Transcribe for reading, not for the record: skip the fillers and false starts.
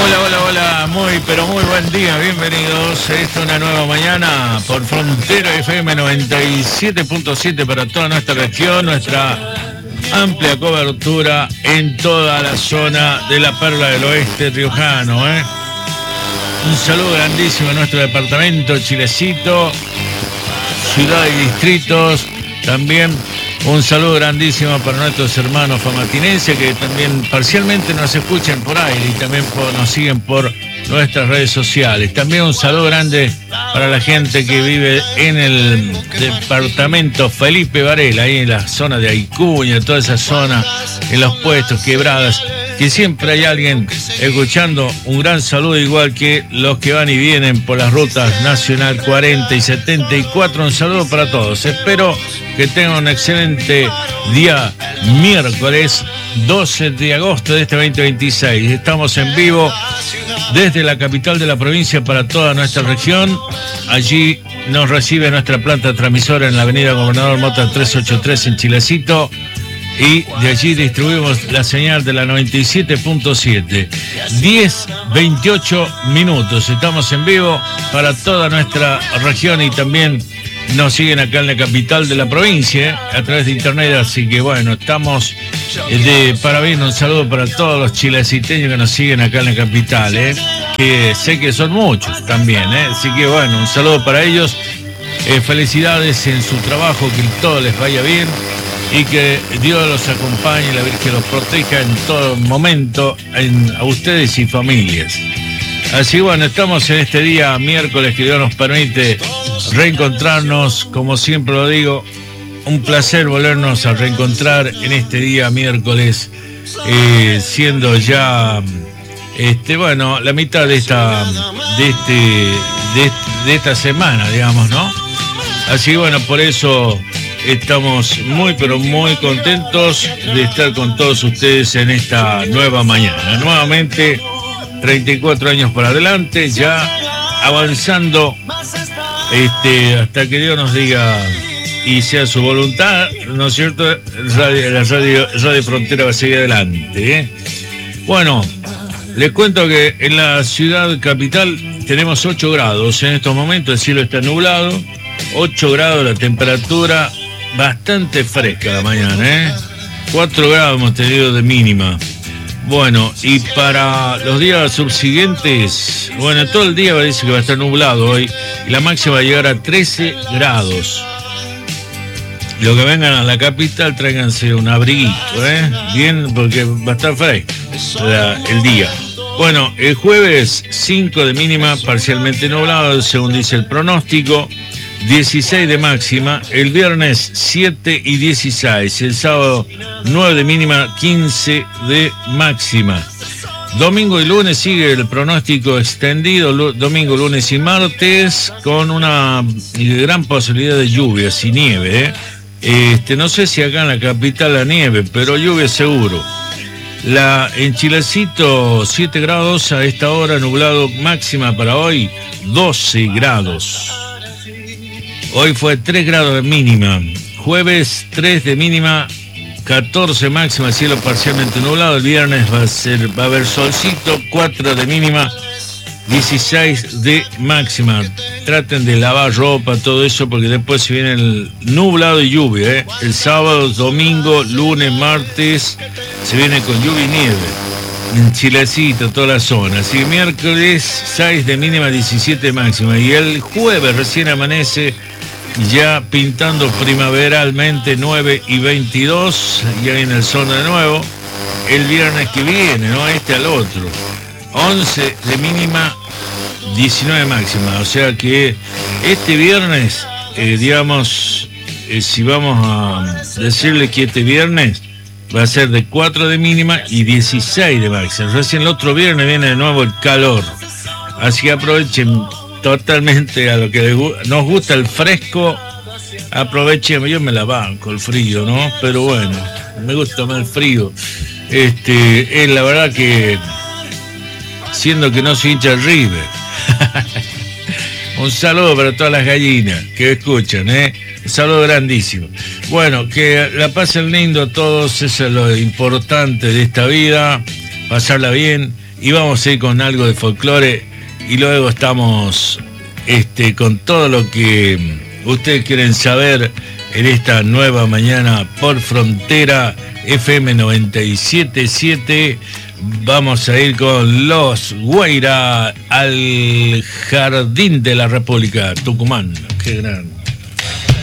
Hola, hola, hola, muy pero muy buen día, bienvenidos. Esta es una nueva mañana por Frontera FM 97.7 para toda nuestra región, nuestra amplia cobertura en toda la zona de la Perla del Oeste riojano. Un saludo grandísimo a nuestro departamento Chilecito, ciudad y distritos. También un saludo grandísimo para nuestros hermanos famatinenses que también parcialmente nos escuchan por aire y también nos siguen por nuestras redes sociales. También un saludo grande para la gente que vive en el departamento Felipe Varela, ahí en la zona de Aicuña, toda esa zona, en los puestos, quebradas, que siempre hay alguien escuchando. Un gran saludo, igual que los que van y vienen por las rutas Nacional 40 y 74. Un saludo para todos. Espero que tengan un excelente día miércoles 12 de agosto de este 2026. Estamos en vivo desde la capital de la provincia para toda nuestra región. Allí nos recibe nuestra planta transmisora en la avenida Gobernador Mota 383 en Chilecito. Y de allí distribuimos la señal de la 97.7. 10:28 minutos. Estamos en vivo para toda nuestra región y también nos siguen acá en la capital de la provincia a través de internet. Así que bueno, estamos de parabéns. Un saludo para todos los chileciteños que nos siguen acá en la capital, que sé que son muchos también. Así que bueno, un saludo para ellos. Felicidades en su trabajo, que todo les vaya bien. Y que Dios los acompañe, la Virgen los proteja en todo momento, a ustedes y familias. Así bueno, estamos en este día miércoles que Dios nos permite reencontrarnos, como siempre lo digo, un placer volvernos a reencontrar en este día miércoles, siendo ya, bueno, la mitad de esta semana, digamos, ¿no? Así bueno, por eso estamos muy, pero muy contentos de estar con todos ustedes en esta nueva mañana. Nuevamente, 34 años para adelante, ya avanzando, hasta que Dios nos diga y sea su voluntad, ¿no es cierto? La Radio Frontera va a seguir adelante. Bueno, les cuento que en la ciudad capital tenemos 8 grados en estos momentos, el cielo está nublado, 8 grados la temperatura. Bastante fresca la mañana, 4 grados hemos tenido de mínima. Bueno, y para los días subsiguientes, bueno, todo el día parece que va a estar nublado hoy. Y la máxima va a llegar a 13 grados. Los que vengan a la capital, tráiganse un abriguito, bien, porque va a estar fresco el día. Bueno, el jueves 5 de mínima, parcialmente nublado, según dice el pronóstico. 16 de máxima, el viernes 7 y 16, el sábado 9 de mínima, 15 de máxima. Domingo y lunes sigue el pronóstico extendido, domingo, lunes y martes, con una gran posibilidad de lluvias y nieve. No sé si acá en la capital la nieve, pero lluvia seguro. En Chilecito 7 grados a esta hora, nublado, máxima para hoy 12 grados. Hoy fue 3 grados de mínima, jueves 3 de mínima, 14 máxima, cielo parcialmente nublado. El viernes va a haber solcito, 4 de mínima, 16 de máxima. Traten de lavar ropa, todo eso, porque después se viene el nublado y lluvia. El sábado, domingo, lunes, martes, se viene con lluvia y nieve. En Chilecito, toda la zona. Así que miércoles 6 de mínima, 17 de máxima. Y el jueves recién amanece ya pintando primaveralmente, 9 y 22, ya en el sol de nuevo. El viernes que viene, no al otro, 11 de mínima, 19 de máxima. O sea que este viernes, si vamos a decirle que este viernes va a ser de 4 de mínima y 16 de máxima. Recién el otro viernes viene de nuevo el calor. Así que aprovechen totalmente a lo que nos gusta el fresco. Aprovechen, yo me la banco el frío, ¿no? Pero bueno, me gusta más el frío. Es la verdad que, siendo que no soy hincha del River. Un saludo para todas las gallinas que escuchan, Un saludo grandísimo. Bueno, que la pasen lindo a todos, eso es lo importante de esta vida. pasarla bien y vamos a ir con algo de folclore y luego estamos con todo lo que ustedes quieren saber en esta nueva mañana por Frontera FM 97.7. Vamos a ir con Los Guaira al Jardín de la República, Tucumán. Qué gran.